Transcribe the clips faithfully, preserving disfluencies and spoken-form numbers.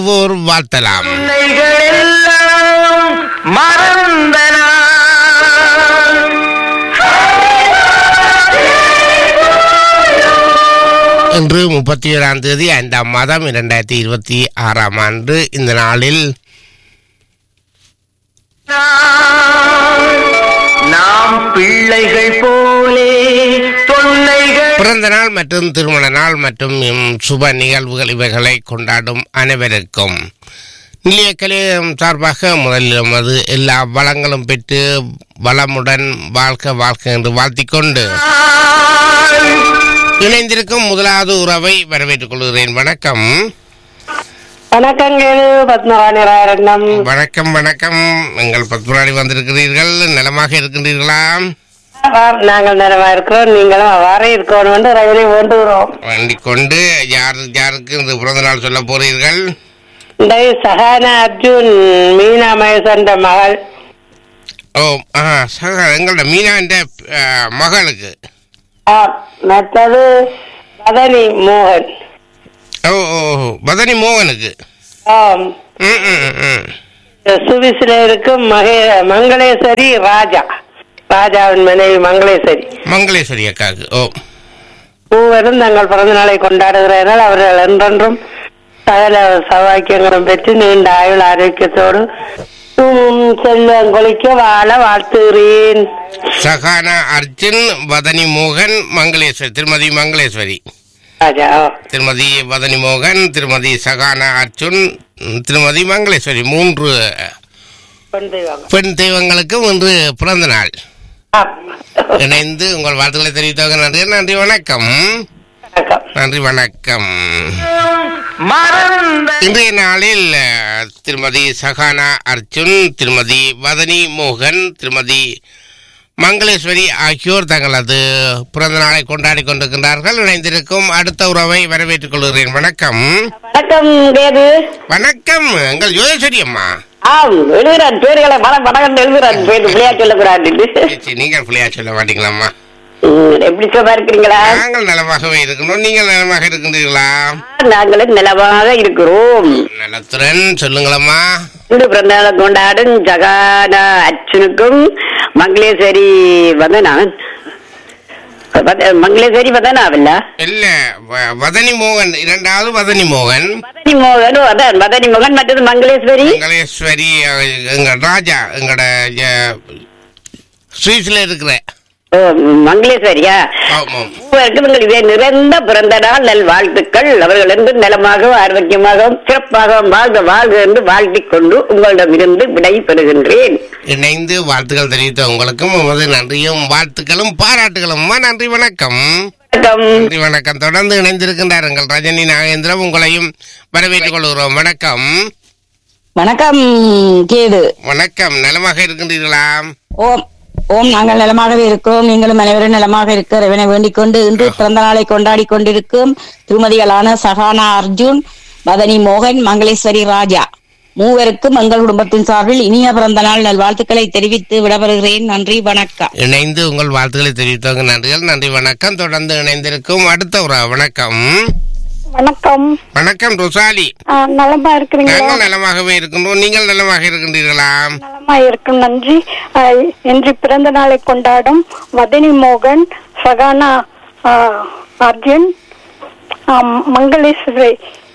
ஒரு வாழ்த்தலாம். இன்று முப்பத்தி ஏழாம் தேதி ஐந்தாம் மாதம் இரண்டாயிரத்தி இருபத்தி ஆறாம் ஆண்டு இந்த நாளில் நாம் பிள்ளைகள் போலே தொல்லைகள் பிறந்த நாள் மற்றும் திருமண நாள் மற்றும் சுப நிகழ்வுகள் இவைகளை கொண்டாடும் அனைவருக்கும் நிலையக்கலையம் சார்பாக முதலில் நமது எல்லா வளங்களும் பெற்று வளமுடன் வாழ்க வாழ்க என்று வாழ்த்திக்கொண்டு இணைந்திருக்கும் முதலாவது உறவை வரவேற்றுக் கொள்கிறேன். வணக்கம். வணக்கங்கள் பத்மராணி. வணக்கம் வணக்கம். எங்கள் பத்மராணி வந்திருக்கிறீர்கள். நலமாக இருக்கின்றீர்களா? நாங்கள் நலமா இருக்கிறோம். நீங்களும் அவ்வாறே இருக்கணும் என்று ரயிலை வேண்டுகிறோம். வேண்டிக் கொண்டு யாரு யாருக்கு இந்த பிறந்த நாள் சொல்ல போறீர்கள்? இந்த சஹானா அர்ஜுன் மீனா மகேசன் மகள். ஓ ஆஹா சகா எங்களோட மீனா என்ற மகளுக்கு. மற்றது பதனி மோகன். ஓ ஓ பதனி மோகனுக்கு. சுவிசில இருக்கும் மகே மங்களேஸ்வரி ராஜா. ராஜாவின் மனைவி மங்களேஸ்வரி. மங்களேஸ்வரி அக்காவுக்கு. ஓ மூவரும் தங்கள் பிறந்த நாளை கொண்டாடுகிறார்கள். அவர்கள் என்றென்றும் சகல சௌபாக்கியங்களும் பெற்று நீண்ட ஆயுள் ஆரோக்கியத்தோடு செல்வம் கொளிக்க வாழ வாழ்த்துகிறேன். சகானா அர்ஜுன், வதனி மோகன், மங்களேஸ்வரி, திருமதி மங்களேஸ்வரி ராஜா. திருமதி வதனி மோகன், திருமதி சகானா அர்ஜுன், திருமதி மங்களேஸ்வரி மூன்று பெண் தெய்வங்களுக்கும் இன்று பிறந்த நாள். இணைந்து உங்கள் வாழ்த்துக்களை தெரிவித்தவங்க நன்றி. நன்றி வணக்கம். நன்றி வணக்கம். இன்றைய நாளில் திருமதி சகானா அர்ஜுன், திருமதி வதனி மோகன், திருமதி மங்களேஸ்வரி ஆகியோர் தங்களது பிறந்த நாளை கொண்டாடி கொண்டிருக்கின்றார்கள். இணைந்திருக்கும் அடுத்த உறவை வரவேற்றுக் கொள்கிறேன். வணக்கம். வணக்கம். வணக்கம். எங்கள் யோகேஸ்வரி அம்மா. எழுதுறான் பேர்களை வணக்கம் எழுதுறான் பேர் பிள்ளையா சொல்லக்கூடாது. நீங்கள் பிள்ளையா சொல்ல மாட்டீங்களாம்மா? எப்படி சும்மா இருக்கிறீங்களா? நாங்கள் நலமாகவே இருக்கணும். நீங்கள் நலமாக இருக்கின்றீர்களா? நாங்களும் நலமாக இருக்கிறோம். நலத்துடன் சொல்லுங்களம்மா. இன்று பிறந்த நாளை கொண்டாடும் ஜகானா அர்ஜுனுக்கும் மங்களேஸ்வரி வதனா மங்களேஸ்வரி வதனாவில்ல இல்ல வதனி மோகன், இரண்டாவது வதனி மோகன். வதனி மோகன் அதான் வதனி மோகன். மற்றது மங்களேஸ்வரி. மங்களேஸ்வரி எங்க ராஜா எங்கட ஸ்வீட்ல இருக்கிற மங்களேஸ்வரியா. இதே நிறைந்த பிறந்த நாள் நல் வாழ்த்துக்கள். அவர்கள் என்று நலமாக ஆரோக்கியமாக சிறப்பாக வாழ்க வாழ்க என்று வாழ்த்திக் கொண்டு உங்களிடமிருந்து விடை பெறுகின்றேன். இணைந்து வாழ்த்துக்கள் தெரிவித்த உங்களுக்கும் உமது நன்றியும் வாழ்த்துக்களும் பாராட்டுகளும். நன்றி வணக்கம். நன்றி வணக்கம். தொடர்ந்து இணைந்திருக்கின்றார் எங்கள் ரஜினி நாகேந்திரம். உங்களையும் வரவேற்றுக் கொள்கிறோம். வணக்கம். வணக்கம் கேது. வணக்கம். நலமாக இருக்கின்றீர்களா? ஓம் ஓம் நாங்கள் நலமாகவே இருக்கிறோம். நீங்களும் அனைவரும் நலமாக இருக்க இறைவனை வேண்டிக் கொண்டு இன்று பிறந்த நாளை கொண்டாடி கொண்டிருக்கும் திருமதிகளான சகானா அர்ஜுன், வதனி மோகன், மங்களேஸ்வரி ராஜா மூவருக்கும் எங்கள் குடும்பத்தின் சார்பில் இனிய பிறந்த நாள் நல்வாழ்த்துக்களை தெரிவித்து விடப்படுகிறேன். நன்றி வணக்கம். இணைந்து உங்கள் வாழ்த்துக்களை தெரிவித்தவங்க நன்றிகள். நன்றி வணக்கம். தொடர்ந்து இணைந்திருக்கும் அடுத்த ஒரு வணக்கம். வணக்கம். வணக்கம் ரோசாலி. நலமா இருக்கிறீங்களா? நாங்கள் நலமாகவே இருக்கின்றோம். நீங்கள் நலமாக இருக்கின்றீர்களா? நலமா இருக்கும். நன்றி. இன்று பிறந்த நாளை கொண்டாடும் வதனி மோகன், சகானா அர்ஜுன், மங்களேஸ்வரி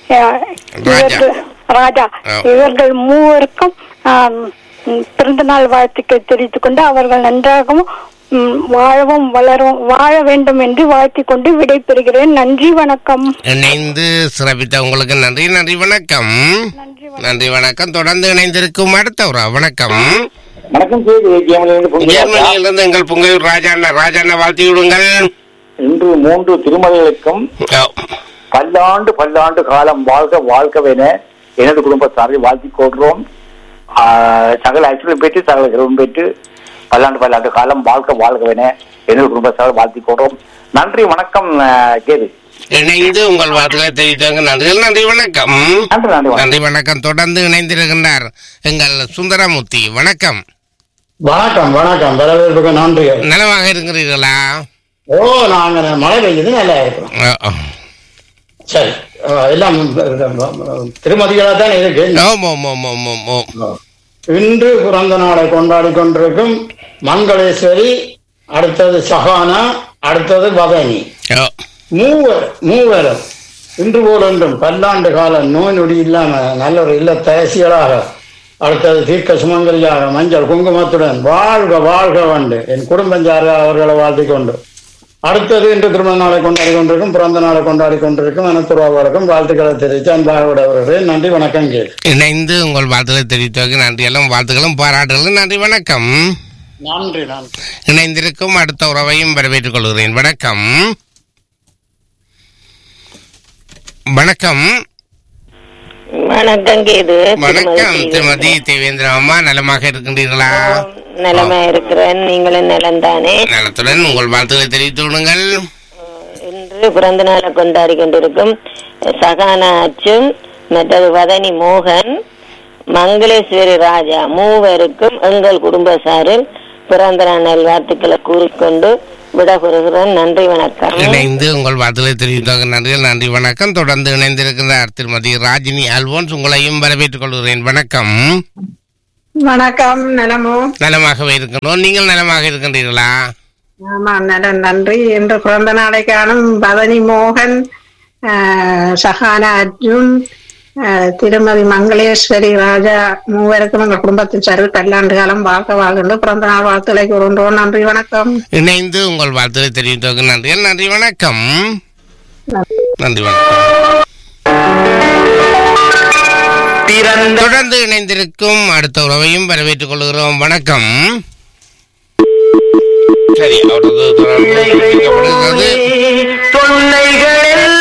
ராஜா இவர்கள் மூவருக்கும் பிறந்த நாள் வாழ்த்துக்கள் தெரிவித்துக் கொண்டு அவர்கள் நன்றாகவும் வாழவும் வளரும் வாழ வேண்டும் என்று வாழ்த்திக் கொண்டு விடை பெறுகிறேன். நன்றி வணக்கம். இணைந்து சிறப்பித்த உங்களுக்கு நன்றி. நன்றி வணக்கம். நன்றி வணக்கம். தொடர்ந்து இணைந்திருக்கும் அடுத்த ஒரு வணக்கம். வணக்கம். ஜெர்மனியிலிருந்து எங்கள் புங்கையூர் ராஜாண்ணா. ராஜாண்ணா வாழ்த்தி விடுங்கள். இன்று மூன்று திருமதிகளுக்கும் பல்லாண்டு பல்லாண்டு காலம் வாழ்க வாழ்கவென எனது குடும்ப சார்பில் வாழ்த்திக் கொள்கிறோம். சகல ஐஸ்வர்யம் பெற்று சகல கிரகம் பெற்று பல்லாண்டு பல்லாண்டு காலம் வாழ்க வாழ்கவென எனது குடும்ப சார்பில் வாழ்த்திக் கொள்கிறோம். நன்றி வணக்கம். கேது இணைந்து உங்கள் வார்த்தைகளை தெரிவித்தவங்க நன்றிகள். நன்றி வணக்கம். நன்றி வணக்கம். தொடர்ந்து இணைந்திருக்கின்றார் எங்கள் சுந்தரமூர்த்தி. வணக்கம். வணக்கம். வணக்கம். வரவேற்புக்கு நன்றி. நலமாக இருக்கிறீர்களா? ஓ நாங்க மழை பெய்யுது நல்லா இருக்கும். சரி. அஹ், எல்லாம் திருமதிகளா தான் இருக்கு. ஓம் ஓம் ஓம் ஓம் ஓம் ஓம். இன்று பிறந்த நாளை கொண்டாடி கொண்டிருக்கும் மங்களேஸ்வரி, அடுத்தது சஹானா, அடுத்தது வதனி. ஓ. மூவர் மூவரும் இன்று போல் என்றும் பல்லாண்டு கால நோய் நொடி இல்லாம நல்ல ஒரு இல்ல தயசிகளாக, அடுத்தது தீர்க்க சுமங்கலியாக மஞ்சள் குங்குமத்துடன் வாழ்க வாழ்க வந்து என் குடும்பஞ்சார அவர்களை வாழ்த்திக் கொண்டு, அடுத்தது இன்று திருமண நாளை கொண்டாடி கொண்டிருக்கும் பிறந்த நாளை கொண்டாடி கொண்டிருக்கும் அனைத்துறவர்களுக்கும் வாழ்த்துக்களை தெரிவித்து அன்பாக விடவர்களே நன்றி வணக்கம். கேள் இணைந்து உங்கள் வாழ்த்துக்களை தெரிவித்தவர்கள் நன்றி. எல்லாம் வாழ்த்துக்களும் பாராட்டுகளும் நன்றி. வணக்கம். நன்றி நன்றி. இணைந்திருக்கும் அடுத்த உறவையும் வரவேற்றுக் கொள்கிறேன். வணக்கம். வணக்கம். வணக்கம் கேது. வணக்கம் திருமதி தேவேந்திர அம்மா, நலமாக இருக்கின்றீர்களா? நலமா இருக்கிறேன், நீங்களும் நலம் தானே? நலத்துடன் உங்கள் வாழ்த்துக்களை தெரிவித்து விடுங்கள். இன்று பிறந்த நாளை கொண்டாடி கொண்டிருக்கும் சகானா அச்சும் மற்றது வதனி மோகன், மங்களேஸ்வரி ராஜா மூவருக்கும் எங்கள் குடும்ப சாரில் பிறந்த நாள் நல்வாழ்த்துக்களை கூறிக்கொண்டு விடப்பெறுகிறேன். நன்றி வணக்கம். இணைந்து உங்கள் வாழ்த்துக்களை தெரிவித்தவர்கள் நன்றி. நன்றி வணக்கம். தொடர்ந்து இணைந்திருக்கிறார் திருமதி ராஜினி அல்வோன்ஸ், உங்களையும் வரவேற்றுக் கொள்கிறேன். வணக்கம். வணக்கம். நலமோ? நலமாகவே இருக்கணும். நீங்கள் நலமாக இருக்கின்றீர்களா? ஆமா நலம், நன்றி. இன்று பிறந்த நாளை காணும் பதனி மோகன், சஹானா அர்ஜுன், திருமதி மங்களேஸ்வரி ராஜா மூவருக்கும் எங்கள் குடும்பத்தின் சர்வ பல்லாண்டு காலம் வாழ்க்க வாழ்ந்து பிறந்த நாள் வாழ்த்துக்களை கூறுகின்றோம். நன்றி வணக்கம். இணைந்து உங்கள் வாழ்த்துக்களை தெரிவித்தவர்கள் நன்றி. நன்றி வணக்கம். நன்றி வணக்கம். தொடர்ந்து இணைந்திருக்கும் அடுத்த உறவையும் வரவேற்றுக் கொள்கிறோம். வணக்கம். சரி, அவரது தொடர்பு தொல்லைகள்